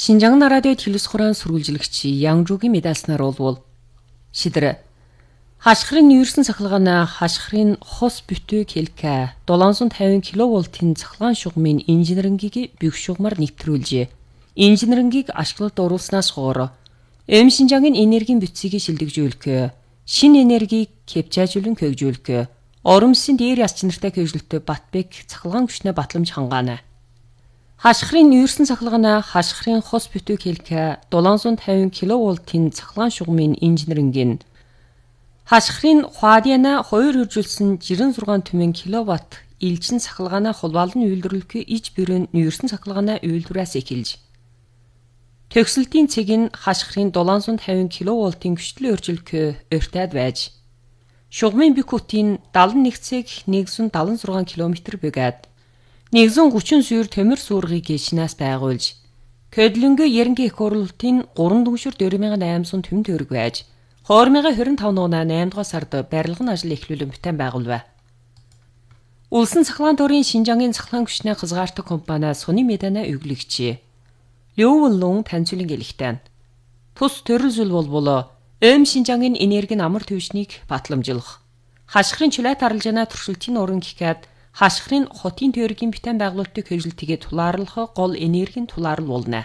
Шинжаан радио телевиз хураан сурвалжлагч Янгжуугийн медалснаар болвол шидэр хашхрын нүүрсэн цахилгаана хашхрын хос бүтэ келка 750 кВт-ийн цахилгаан шугамын инженерингийг бөх шугамар нэвтрүүлжээ. Инженерингийг ашиглалд оруулснаас хойш Шинжаагийн энергийн бүтцийг шилдэгжүүлэх, шин энергийг кэпчажүүлэн хөгжүүлэх, оромсын дээр яс чинартай хөгжөлтөд Батбек цахилгаан хүчнээ батламж хангаана. Хашхрын нүүрсэн цахилгаана хашхрын хос бүтэ келка 750 кВт-ийн цахилгаан шугамын инженерингийн хашхрын хуадиана 2 үржүүлсэн 66 түмэн кВт илжин цахилгаана хулбаалны үйлдвэрлэхүй иж бэрэн нүүрсэн цахилгаана үйлдвэраас эхэлж төгсөлтийн цэг нь хашхрын 750 кВт-ийн хүчлэн өөрчлөлт өртөд байж шугамын бик хүтийн 71 цэг 176 км бөгөөд 130 суур төмөр суургийг шинаас байгуулж көдлөнгө ерөнхий их хурлын 3 дүгшүр 4800 төм төгрөг байж 2025 оны 8 дугаар сард барилгын ажил эхлүүлэн бүтээн байгуулв. Улсын цахилгаан дурын Шинжаагийн цахилгаан хүчний хязгаартай компаниас Сони Медана өглөгчээ. Лёвлун танцуулын гэлэгтэн. Тус төрөл зүйл болболоо Шинжаагийн энергийн амар төвшнийг батламжуулах. Хашхрын чулаат аралжаана туршилтын уран гэхэд хашхрын хотын тойргийн бүтээн байгуулалтыг хөгжүүлтэйгээ тулаарлах гол энергийн тулаарл болно.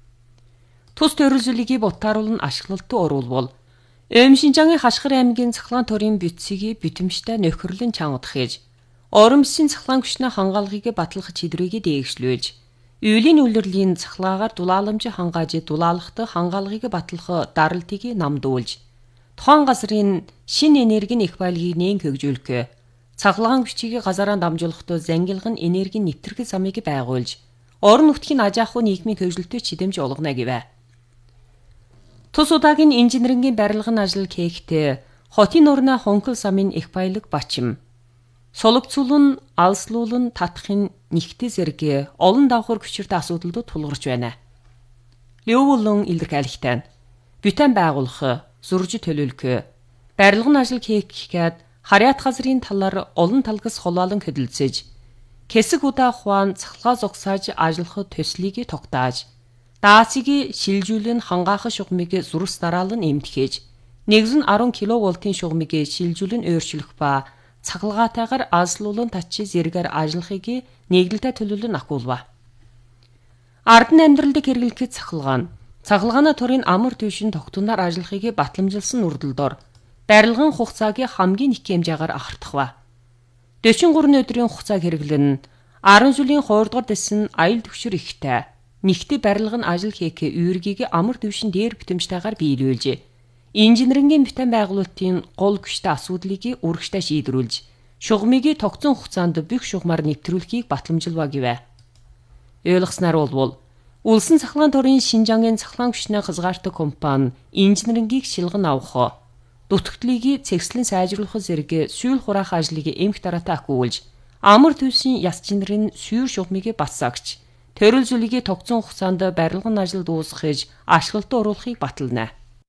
Тус төрөл зүйлийг бутааруулн ашиглалтад оруулбал Шинжаагийн хашхар аймгийн цахилгаан төрийн бүтцийг бүтэмжтэй нөхөрлөн чангадах хийж оромсын цахилгаан хүчний хангаалгыг батлах чидрийг дээгшлүүлж үйлийн үйлдвэрлэлийн цахилгаагаар дулааламж хангааж дулаалахт хангаалгыг батлах даралтыг намдуулж тухайн газрын шин энергийн их баялагийг нээн хөгжүүлэх цахилгаан хүчийг газараа дамжуулахад зангилгын энергийн нэвтрэх замыг байгуулж орон нутгийн аж ахуй нийгмийн хөгжөлтөд чидэмж олгоно гэвэ. Тус удаагийн инженерингийн барилгын ажил хийхдээ хотын орны хонхол замын их баялаг бачим соловцуулан алслуулан татахын нэгтэй зэрэг олон давхар хүчиртэй асуудалд тулгарч байна. Лёвлун илэрхийлэгтэн бүтээн байгуулах, зурж төлөвлөх, барилгын ажил хийх гэхэд харьяат газрын талаар олон талгас холоолон хөдөлцөж, хэсэг удаа хуан цахилгаан зогсааж ажиллахад төслийг тогтааж, даацыг шилжүүлэн хангаах шугамыг зурс дараалан эмтгэж, 110 кВт-ийн шугамыг шилжүүлэн өөрчлөх ба цахилгаатайгаар алслуулан татчи зэрэгээр ажиллахыг нэгдэлтэй төлөвлөн ахуулва. Ардан амьдралд хэрэглэх цахилгаана төрийн амар төвшин тогтноор ажиллахыг батламжилсан үрдэлдор барилгын хугацааг хамгийн их хэмжээгээр ахардахва. 43 өдрийн хугацааг хэрэглэн 10 жилийн 2 дугаар дэсэн аял төвшөр ихтэй нэгтэй барилгын ажил хийх үүргийг амар төвшин дээр бүтэмжтэйгээр биелүүлж инженерингийн бүтээн байгуулалтын гол хүчтэй асуудлыг үргэлжтэй шийдвэрлэж шугамыг тогтсон хугацаанд бүх шугамар нэвтрүүлэхийг батламжуулва гэвэ. Ойлгосноор болвол улсын цахилгаан төрийн Шинжаагийн цахилгаан хүчний хязгаартай компани инженерингийг шилгэн авах дутагдлыг цэгцлэн сайжруулах зэрэг сүүл хураах ажлыг эмх дараатай ахиулж амар төвшин яс чинрийн сүүр шугамыг батсаагч төрөл зүйлийг тогтсон хугацаанд барилгын ажил дуусгахж ашиглалтад оруулахыг батална.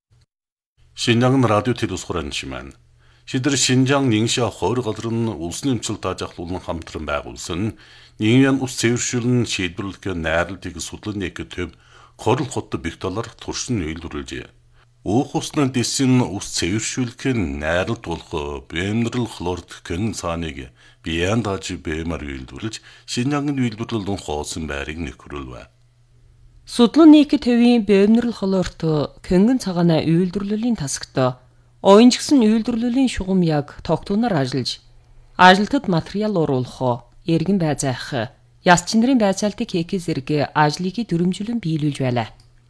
Шинжаан радио телевиз хураанчман шидэр Шинжаан нингшаа хойр газрын улсын эмчилт таажаглуулан хамтран байгуулсан нийгмийн ус цэвэршүүлэн шийдвэрлэх найралтыг судлан нэг төв хорл хот бих талаар туршин үйлдвэрлэжээ. Уух усны дэсийн ус цэвэршүүлэх найралт болох бэмнэрл хлорд кэн цааныг биян дааж бэмар үйлдвэрлэж Шинжаагийн үйлдвэрлэлэн хоосон байрыг нөхрүүлвэ. Судлан нэг төвийн бэмнэрл хлорд кэнгэн цагаана үйлдвэрлэлийн тасагт оюунжгсэн үйлдвэрлэлийн шугам яг тогтноор ажиллаж ажилтад материал оруулах, эргэн байцаах, яс чинрийн байцаалтыг хийх зэрэг ажлыг дүрмжүүлэн биелүүлж байлаа.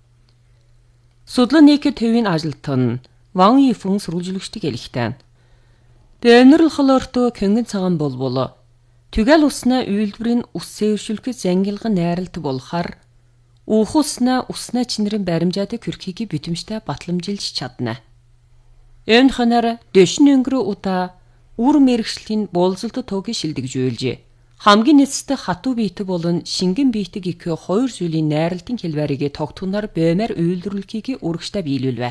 Судлан нэг төвийн ажилт нь Ван Ифэн сурвалжлагчдыг элэгтэн. Бэмнэрл хлорд кэнгэн цагаан болбол түгэл усна үйлдвэрийн ус цэвэршүүлэх зангилгын найралт болохаар уух усна чинрийн баримжаадаг хүрхийг бүтэмжтэй батламжилж чадна. Энэ ханаар дэшин өнгөрөө удаа үр мэрэгшлийн болзолт тоогийг шилдэгжүүлжээ. Хамгийн эцэст хатуу биетэг болон шингэн биетэг их хоёр зүйлийн найралтын хэлбэрийг тогтноор бэмээр үйлдвэрлэхийг үргэлжтэй биелүүлвэ.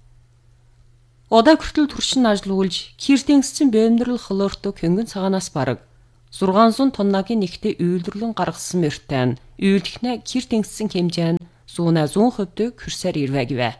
Удаа хүртэл туршин ажиллуулж киртэнсцэн бэмнэрл хлорд кэнгэн цагаанаас бараг 600 тоннагийн нэгтэй үйлдвэрлэн гаргасан мөртөө үйлдэхнэ киртэнсцэн хэмжээ нь зүүнэ 100% хүрсээр ирвэгэвэ.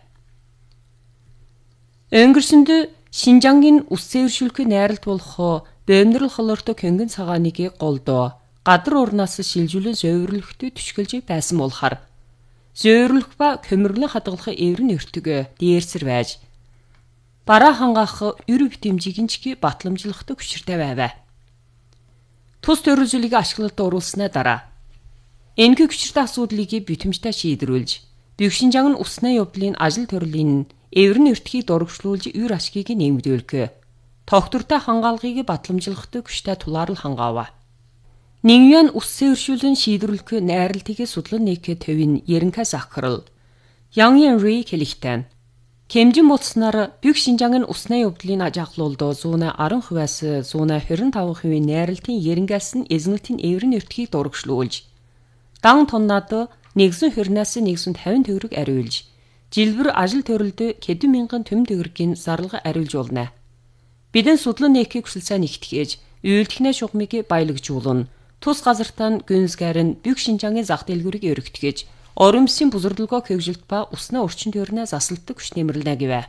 Өнгөрсөнд Шинжангийн ус цэвэршүүлэхгүй найралт болох бөмнөрл холортой көнгөн цагааныг голдоо гадар урнаас шилжүүлэн зөөвөрлөхтэй түшгэлж байсан болохоор зөөвөрлөх ба көмөрлөн хадгалах эврэн өртөг дээрсэр байж бараа хангаах өр битэмжигинчги батламжлахтай хүчиртэй байваа. Тус төрөлжлийг ашиглалтад оруулснаа дараа энэхүү хүчиртэй асуудлыг битэмжтэй шийдвэрлэж Бюхшинжан нь усны явдлын ажил төрлийн эврэн өртгийг дурагшлуулж ür ашгийг нэмэгдүүлэх тогтвортой хангаалгыг батламжлахтай хүчтэй тулаарл хангаава. Нингюан ус цэвэршүүлэн шийдвэрлэх найралтыг судлан нээх төвийн Еренка Захарл Янгян Ри хэлэхдээ Кэмжин болсноор Бюхшинжан нь усны явдлын ажиглуулд 110%-аас 125% найралтын Еренгаас нь эзэнэлтийн эврэн өртгийг дурагшлуулж дан тоннад 120-наас 150 төгрөг ариулж жилбэр ажил төрөлд хэдэн мянган төм төгрөгийн зарлага ариулж болно. Бидэн судлан нэхийг хүсэлцээ нэгтгэж үйлдэхнээ шугамыг баялагжуулна. Тус газартаа гүнзгэр нь Бюхшинжангийн зах дэлгүүрийг өргөтгөж оромсын бузардлагоо хөвжилт ба усны орчин тойрноо заслалдаг хүч нэмэрлэнэ гэвэ.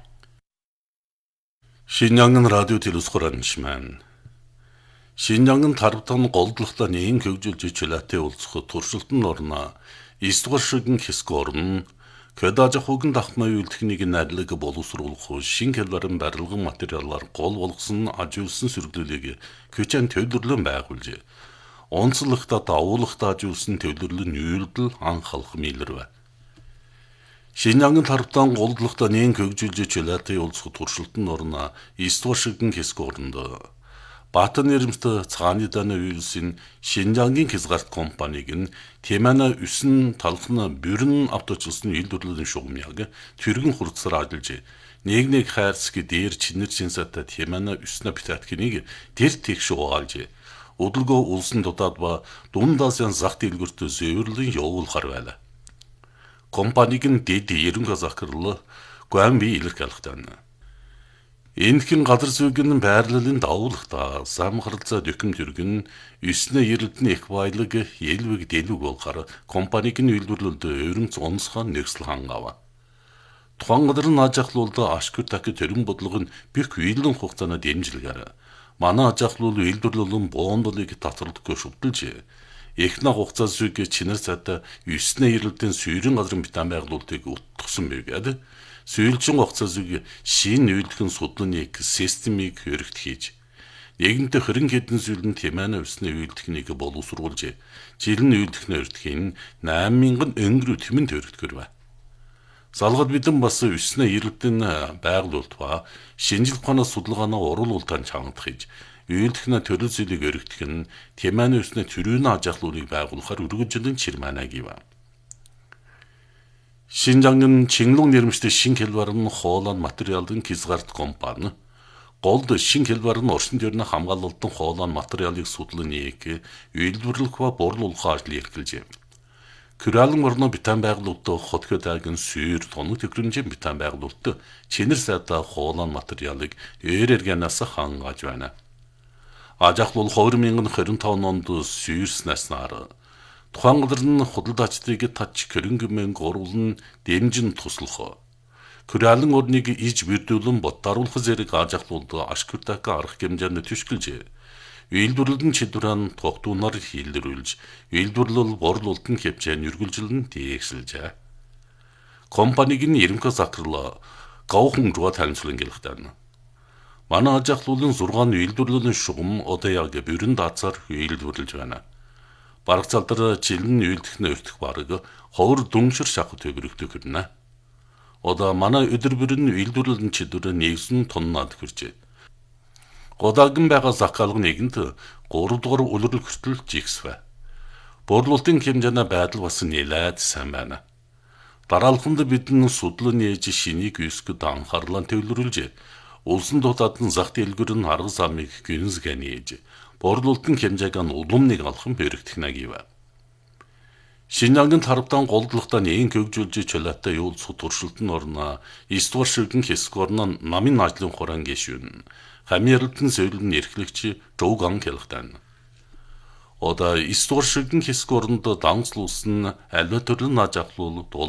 Шинжангын радио телевизхораншман. Шинжангын тарбтан голдлохтой нээн хөгжүүлж чөлөөтэй уулзах туршилтын орно. Истгоршигэн хэсэг орно. Көдажих үгэн дахмаа үйлдэхнийг найрлаг боловсруулах шин хэлбэрэн барилгын материалаар гол болгосон ажиулсан сөргөлийг көчэн төвлөрлөн байгуулж онцлогтой давуулахтай ажиулсан төвлөрлөн үйлдэл анхалах мэлэрвэ. Шинжангын тарбтан голдлохтой нээн хөгжүүлж чөлөөтэй уулзах туршилтын орно. Истгоршигэн хэсэг орно. Баатан нэрмэт цагааны даны үйлсийн Шинжангийн хязгаарт компаниг нь Темана 9 талхны бүрэн авточлсан үйлдвэрлэлийн шугамяг тэргэн хурцсаар ажиллаж нэг хайрцаг дээр чинэр шинсатай Темана 9-на битаткиныг тэр тэгш угаалж удалгүй улсын дудаад ба Дунд Азийн зах дэлгүүрт зөөвөрлөн явуулахар байлаа. Компаниг нь дэд Еренка Захарл Гуанби илэрхийлэхдээ энэхэн газар зүйн байрлалын давуулахта самхарлцаа дөкм төргөн 9-ны эрдэнэ их баялаг ялвэг дэлвэг болохоор компаниг нь үйлдвэрлэлд өрөмц онцхон нэгсэл хангаава. Тухайн газар нь ажиглуулд ашгүй так төрөн бодлого нь бих үйлдэн хугацаанд дэмжлэгээр манай ажиглуул үйлдвэрлэлэн боондолыг татварлахгүй шүтэлж эхнэ хугацаа зүйг чинэр цаад 9-ны эрдэнэ сүйрэн газрын битан байгуулалтыг утгсан байгаад сүйрэлчин хугацаа зүйг шин үйлдэх судлааны системийг хөрөгт хийж нэгэнтээ хөрөн хэдэн зүйлэн Темана 9-ны үйлдэхнийг боловсруулж жилэн үйлдэхний өртгийн 8000 өнгөрөө тэмэн төрөгдгөр бай. Залгад бидэн бас 9-ны эрдэнэ байгуулалт ба шинжил ухааны судалгаанаа оруулалтанд чангадах хийж үйлдэхний төрөл зүйлийг өргөдөх нь Темана 9-ны төрийн ажиглуулыг байгуулахаар өргөжлөн чирмана гэв. Шинжангын Чинглун нэрмжтэй шин хэлбэрэн хоолон материалын хязгаарт компани голд шин хэлбэрэн орчин тойрны хамгаалалтын хоолон материалыг судлан нээх үйлдвэрлэх ба борлуулах ажлыг эрхэлжээ. Кюралан орно битан байгуулалтад хотгодагийн сүйр тоног төхрөмжийн битан байгуулалтад чинэр сайдаа хоолон материалыг эргэнээс хангааж байна. Ажиглуул 2025 онд сүйрснэснаар тухайн газар нь худалдаачдыг тач хөрөнгөмэн оруулан дэмжин туслах. Кюралан орныг иж бүрдүүлэн боддаруулах зэрэг ажиглуулд ашгүртак арга хэмжээнд түшгэлж үйлдвэрлэлэн чидвэрэн тогтуунаар хийлрүүлж үйлдвэрлэл борлуулалтын хэмжээнд үргэлжлэн дээгшилжээ. Компаниг нь Еренка Захарл гавхан руу танилцуулан гэлэхдээ манай ажиглуулын 6 үйлдвэрлэлийн шугам одоо яг бүрэн даацаар үйлдвэрлэж байна. Бараг залдар жилэн үйлдэхний өртөх бараг ховор дүншир шахах төгрөгтэй хүрнэ. Одоо манай өдөр бүрэн үйлдвэрлэлийн чидвэр 1 тоннад хүрчээ. Годаагийн байгаа захаалга нэгэнт 3 дугаар улирал хүртэл жигсвэ. Борлуулалтын хэмжээний байдал бас нэлээд сайн байна. Дараалханд бидэн судлан нээж шинийг үсгэд анхаарлаа төвлөрүүлж улсын дутаад нь зах дэлгүүр нь арга замыг гүнзгий нээж борлуулалтын хэмжээг нь уламныг алхан бэрэгдэх гэв. Шинжангийн тарбтан голдлохтой нээн хөгжүүлж чөлөөтэй юулцах туршилтын орно Иствар ширгэн хэсэг орно намын ажлын хураан гишүүн хамьярлтын зөвлөн эрхлэгч Жууган хэлэхдээ одоо Иствар ширгэн хэсэг орнд данслуулсан альва төрлийн аж ахуйл